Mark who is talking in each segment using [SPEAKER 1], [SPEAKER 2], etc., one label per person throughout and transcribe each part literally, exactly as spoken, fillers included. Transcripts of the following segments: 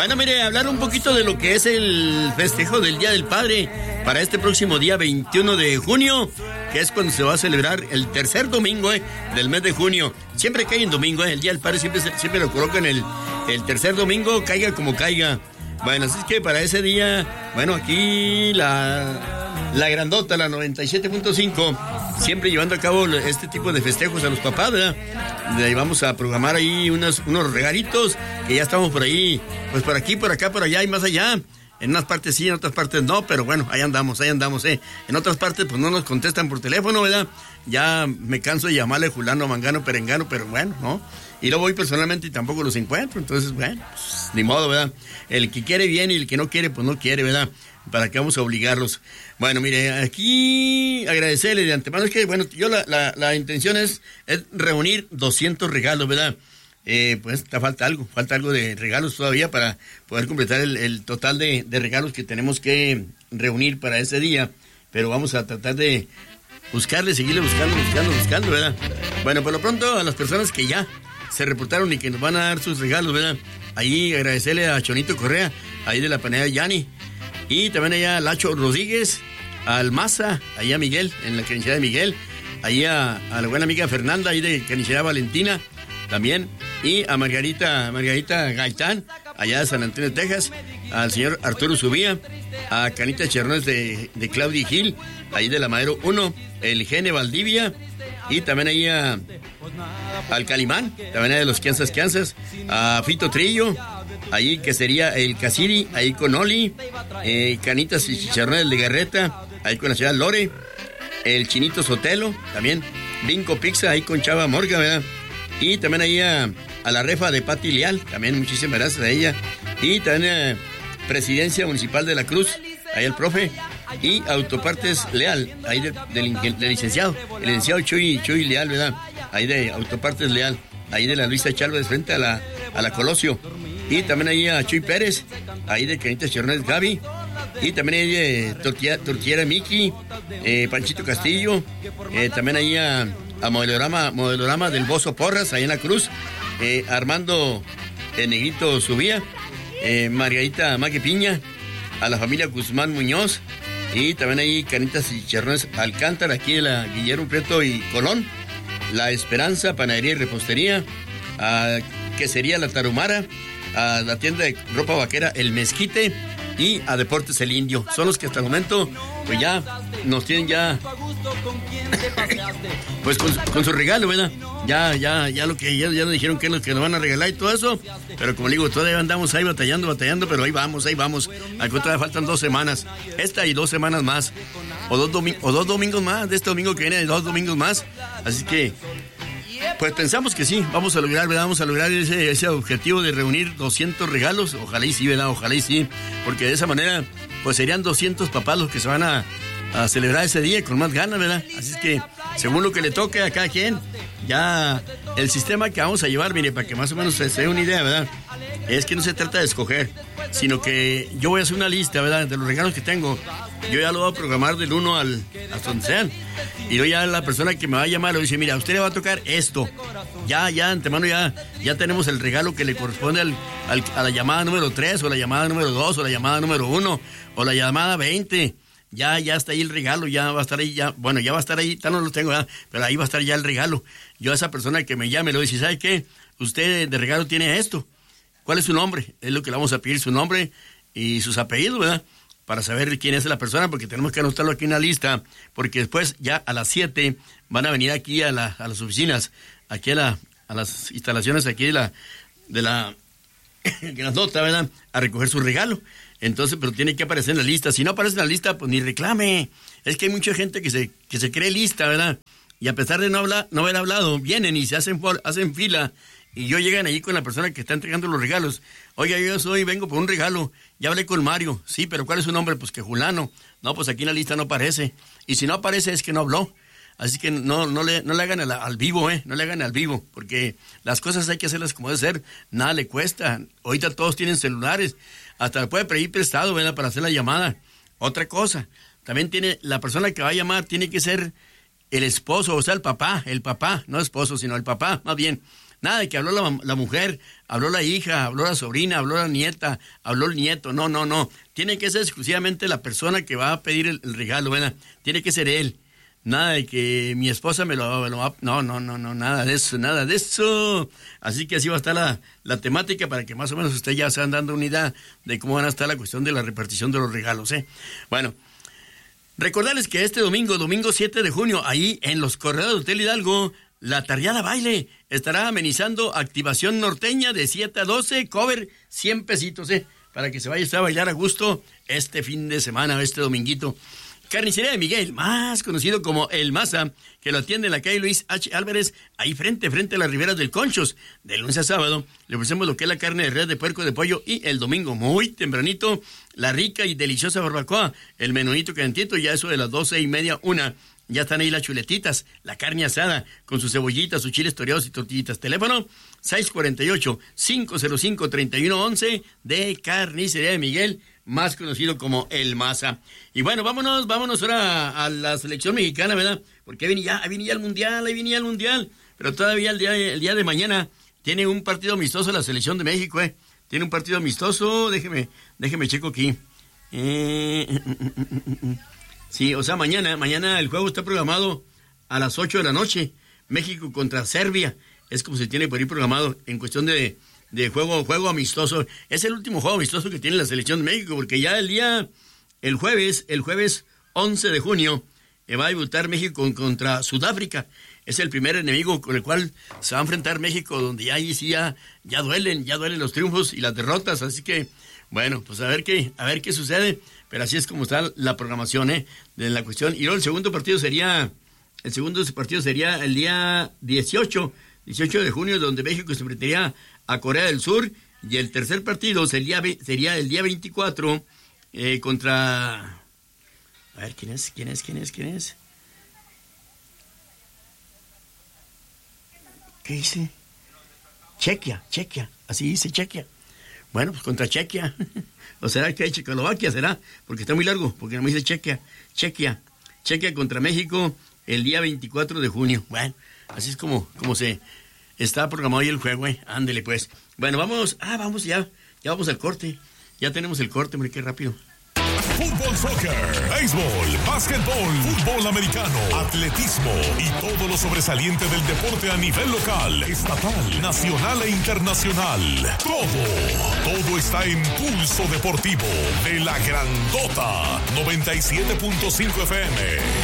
[SPEAKER 1] Bueno, mire, hablar un poquito de lo que es el festejo del Día del Padre para este próximo día veintiuno de junio, que es cuando se va a celebrar el tercer domingo eh, del mes de junio. Siempre cae en domingo, eh, el Día del Padre siempre, siempre lo colocan el, el tercer domingo, caiga como caiga. Bueno, así es que para ese día, bueno, aquí la, la grandota, la noventa y siete punto cinco, siempre llevando a cabo este tipo de festejos a los papás, ¿verdad? Le vamos a programar ahí unos, unos regalitos, que ya estamos por ahí, pues por aquí, por acá, por allá y más allá. En unas partes sí, en otras partes no, pero bueno, ahí andamos, ahí andamos, ¿eh? En otras partes pues no nos contestan por teléfono, ¿verdad? Ya me canso de llamarle fulano, mangano, perengano, pero bueno, ¿no? Y luego voy personalmente y tampoco los encuentro, entonces, bueno, pues, ni modo, ¿verdad? El que quiere viene y el que no quiere, pues no quiere, ¿verdad? ¿Para qué vamos a obligarlos? Bueno, mire, aquí agradecerle de antemano, es que, bueno, yo la, la, la intención es, es reunir doscientos regalos, ¿verdad? Eh, pues te falta algo, falta algo de regalos todavía para poder completar el, el total de, de regalos que tenemos que reunir para ese día, pero vamos a tratar de buscarle, seguirle buscando, buscando, buscando, ¿verdad? Bueno, por lo pronto a las personas que ya se reportaron y que nos van a dar sus regalos, ¿verdad? Ahí agradecerle a Chonito Correa, ahí de la panadería Yani, y también allá a Lacho Rodríguez, al Maza, ahí a Miguel, en la carnicería de Miguel, ahí a, a la buena amiga Fernanda, ahí de carnicería Valentina, también, y a Margarita, Margarita Gaitán, allá de San Antonio, Texas, al señor Arturo Subía, a Canita Chernones de, de Claudia Gil, ahí de la Madero uno, el Gene Valdivia, y también ahí a, al Calimán, también ahí de los Kansas Kansas, a Fito Trillo, ahí que sería el Casiri, ahí con Oli, eh, Canitas y Chicharrones de Garreta, ahí con la ciudad Lore, el Chinito Sotelo, también, Vinco Pizza, ahí con Chava Morga, ¿verdad? Y también ahí a, a la refa de Pati Leal, también muchísimas gracias a ella. Y también a Presidencia Municipal de la Cruz, ahí el profe. Y Autopartes Leal, ahí de, del, del licenciado, el licenciado Chuy, Chuy Leal, ¿verdad? Ahí de Autopartes Leal, ahí de la Luisa Chálvez frente a la, a la Colosio. Y también ahí a Chuy Pérez, ahí de Canitas Chornés Gaby. Y también ahí de Tortilla, Tortillera Miki, eh, Panchito Castillo. Eh, también ahí a... a Modelorama, Modelorama del Bozo Porras, ahí en la Cruz, eh, Armando el Negrito Subía, eh, Margarita Maque Piña, a la familia Guzmán Muñoz, y también ahí Canitas y Chicharrones Alcántara, aquí de la Guillermo Prieto y Colón, La Esperanza, Panadería y Repostería, a Quesería La Tarumara, a la tienda de ropa vaquera El Mezquite, y a Deportes El Indio. Son los que hasta el momento pues ya nos tienen ya pues con, con su regalo, ¿verdad? Ya, ya, ya lo que ya, ya nos dijeron que es lo que nos van a regalar y todo eso, pero como le digo, todavía andamos ahí batallando, batallando, pero ahí vamos, ahí vamos. Al contrario, faltan dos semanas, esta y dos semanas más, o dos, domi- o dos domingos más, de este domingo que viene, dos domingos más, así que pues pensamos que sí, vamos a lograr, ¿verdad? Vamos a lograr ese, ese objetivo de reunir doscientos regalos, ojalá y sí, ¿verdad? Ojalá y sí, porque de esa manera, pues serían doscientos papás los que se van a, a celebrar ese día con más ganas, ¿verdad? Así es que, según lo que le toque a cada quien, ya el sistema que vamos a llevar, mire, para que más o menos se, se dé una idea, ¿verdad? Es que no se trata de escoger, sino que yo voy a hacer una lista, ¿verdad? De los regalos que tengo. Yo ya lo voy a programar del uno al hasta donde sean. Y yo ya la persona que me va a llamar le dice, mira, a usted le va a tocar esto. Ya, ya, antemano ya, ya tenemos el regalo que le corresponde al, al, a la llamada número tres, o la llamada número dos, o la llamada número uno, o la llamada veinte. Ya, ya está ahí el regalo, ya va a estar ahí, ya, bueno, ya va a estar ahí, tal no lo tengo, ¿verdad? Pero ahí va a estar ya el regalo. Yo a esa persona que me llame le dice, ¿sabe qué? Usted de regalo tiene esto. ¿Cuál es su nombre? Es lo que le vamos a pedir, su nombre y sus apellidos, ¿verdad? Para saber quién es la persona, porque tenemos que anotarlo aquí en la lista, porque después ya a las siete van a venir aquí a, la, a las oficinas, aquí a, la, a las instalaciones aquí de la, de la grandota, ¿verdad? A recoger su regalo. Entonces, pero tiene que aparecer en la lista. Si no aparece en la lista, pues ni reclame. Es que hay mucha gente que se, que se cree lista, ¿verdad? Y a pesar de no hablar, no haber hablado, vienen y se hacen, hacen fila. Y yo llegan allí con la persona que está entregando los regalos. Oiga, yo soy, vengo por un regalo. Ya hablé con Mario. Sí, pero ¿cuál es su nombre? Pues que Julano. No, pues aquí en la lista no aparece. Y si no aparece es que no habló. Así que no, no le, no le hagan al, al vivo, ¿eh? No le hagan al vivo. Porque las cosas hay que hacerlas como debe ser. Nada le cuesta. Ahorita todos tienen celulares. Hasta le puede pedir prestado, ¿verdad? Para hacer la llamada. Otra cosa. También tiene, la persona que va a llamar tiene que ser el esposo, o sea, el papá. El papá, no esposo, sino el papá, más bien. Nada de que habló la, la mujer, habló la hija, habló la sobrina, habló la nieta, habló el nieto. No, no, no. Tiene que ser exclusivamente la persona que va a pedir el, el regalo, ¿verdad? Tiene que ser él. Nada de que mi esposa me lo, me lo va... No, no, no, no, nada de eso, nada de eso. Así que así va a estar la, la temática para que más o menos ustedes ya se van dando una idea de cómo van a estar la cuestión de la repartición de los regalos, ¿eh? Bueno, recordarles que este domingo, domingo siete de junio, ahí en los corredores de Hotel Hidalgo, la Tardeada Baile estará amenizando Activación Norteña de siete a doce, cover cien pesitos, ¿eh? Para que se vaya a bailar a gusto este fin de semana, este dominguito. Carnicería de Miguel, más conocido como El Maza, que lo atiende en la calle Luis H. Álvarez, ahí frente, frente a las riberas del Conchos. De lunes a sábado le ofrecemos lo que es la carne de res, de puerco, de pollo, y el domingo, muy tempranito, la rica y deliciosa barbacoa, el menudito calentito, ya eso de las doce y media, una. Ya están ahí las chuletitas, la carne asada, con sus cebollitas, sus chiles toreados y tortillitas. Teléfono seis cuatro ocho, cinco cero cinco, tres uno uno uno de Carnicería de Miguel, más conocido como El Maza. Y bueno, vámonos, vámonos ahora a, a la selección mexicana, ¿verdad? Porque ahí viene ya, ahí viene ya el Mundial, ahí viene ya el Mundial. Pero todavía el día, el día de mañana tiene un partido amistoso la selección de México, ¿eh? Tiene un partido amistoso, déjeme, déjeme checo aquí. Eh... Sí, o sea, mañana, mañana el juego está programado a las ocho de la noche. México contra Serbia. Es como se tiene por ahí programado en cuestión de, de juego, juego amistoso. Es el último juego amistoso que tiene la selección de México, porque ya el día, el jueves, el jueves once de junio, eh, va a debutar México contra Sudáfrica. Es el primer enemigo con el cual se va a enfrentar México, donde ya ahí sí ya, ya duelen, ya duelen los triunfos y las derrotas. Así que, bueno, pues a ver qué, a ver qué sucede. Pero así es como está la programación, ¿eh? De la cuestión. Y luego el segundo partido sería, el segundo partido sería el día dieciocho de junio, donde México se enfrentaría a Corea del Sur. Y el tercer partido sería, sería el día veinticuatro eh, contra... A ver, ¿quién es? ¿Quién es? ¿Quién es? ¿Quién es? ¿Qué dice? Chequia, Chequia. Así dice Chequia. Bueno, pues contra Chequia. ¿O será que hay Checoslovaquia? ¿Será? Porque está muy largo, porque no me dice Chequia. Chequia. Chequia contra México el día veinticuatro de junio. Bueno, así es como, como se está programado ahí el juego, ¿eh? Ándele, pues. Bueno, vamos. Ah, vamos ya. Ya vamos al corte. Ya tenemos el corte, hombre, qué rápido.
[SPEAKER 2] Fútbol, soccer, béisbol, básquetbol, fútbol americano, atletismo y todo lo sobresaliente del deporte a nivel local, estatal, nacional e internacional. Todo, todo está en Pulso Deportivo de la Grandota noventa y siete punto cinco F M.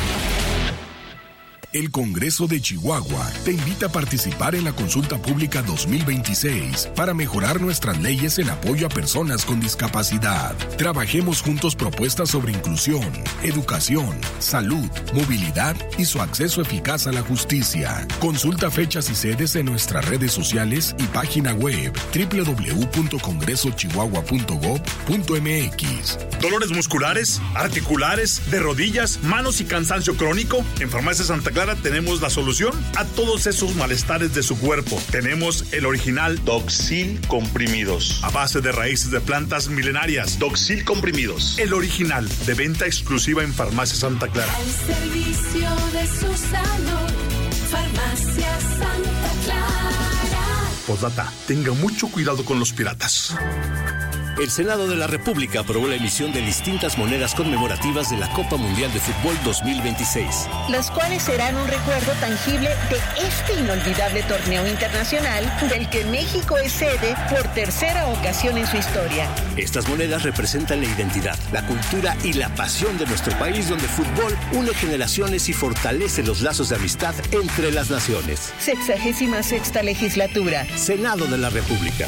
[SPEAKER 3] El Congreso de Chihuahua te invita a participar en la consulta pública dos mil veintiséis para mejorar nuestras leyes en apoyo a personas con discapacidad. Trabajemos juntos propuestas sobre inclusión, educación, salud, movilidad y su acceso eficaz a la justicia. Consulta fechas y sedes en nuestras redes sociales y página web doble u doble u doble u punto congreso chihuahua punto gob punto m x.
[SPEAKER 4] ¿Dolores musculares, articulares, de rodillas, manos y cansancio crónico? En Farmacia Santa Clara tenemos la solución a todos esos malestares de su cuerpo. Tenemos el original Doxil Comprimidos, a base de raíces de plantas milenarias. Doxil Comprimidos, el original, de venta exclusiva en Farmacia Santa Clara.
[SPEAKER 5] Al servicio de su salud, Farmacia Santa Clara.
[SPEAKER 4] Postdata, tenga mucho cuidado con los piratas.
[SPEAKER 6] El Senado de la República aprobó la emisión de distintas monedas conmemorativas de la Copa Mundial de Fútbol dos mil veintiséis.
[SPEAKER 7] Las cuales serán un recuerdo tangible de este inolvidable torneo internacional del que México es sede por tercera ocasión en su historia.
[SPEAKER 6] Estas monedas representan la identidad, la cultura y la pasión de nuestro país, donde el fútbol une generaciones y fortalece los lazos de amistad entre las naciones.
[SPEAKER 7] Sexagésima sexta legislatura.
[SPEAKER 6] Senado de la República.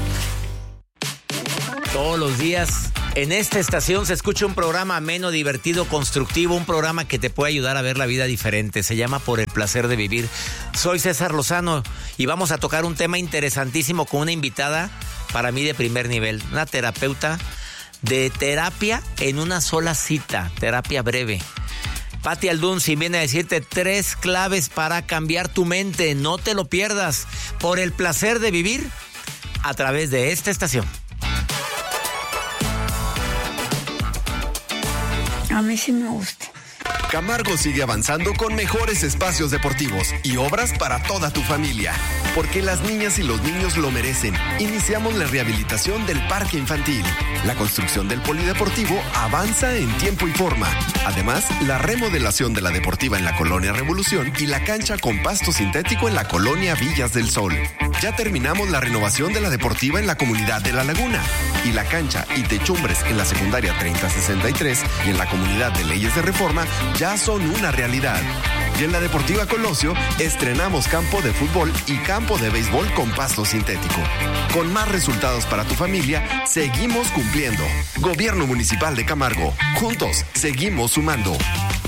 [SPEAKER 8] Todos los días en esta estación se escucha un programa ameno, divertido, constructivo, un programa que te puede ayudar a ver la vida diferente. Se llama Por el Placer de Vivir. Soy César Lozano y vamos a tocar un tema interesantísimo con una invitada para mí de primer nivel, una terapeuta de terapia en una sola cita, terapia breve. Patti Aldunzi viene a decirte tres claves para cambiar tu mente. No te lo pierdas. Por el Placer de Vivir a través de esta estación.
[SPEAKER 9] A mí sí me gusta. Camargo sigue avanzando con mejores espacios deportivos y obras para toda tu familia. Porque las niñas y los niños lo merecen. Iniciamos la rehabilitación del parque infantil. La construcción del polideportivo avanza en tiempo y forma. Además, la remodelación de la deportiva en la Colonia Revolución y la cancha con pasto sintético en la Colonia Villas del Sol. Ya terminamos la renovación de la deportiva en la comunidad de La Laguna. Y la cancha y techumbres en la secundaria treinta sesenta y tres y en la comunidad de Leyes de Reforma ya son una realidad. Y en la Deportiva Colosio estrenamos campo de fútbol y campo de béisbol con pasto sintético. Con más resultados para tu familia, seguimos cumpliendo. Gobierno Municipal de Camargo. Juntos, seguimos sumando.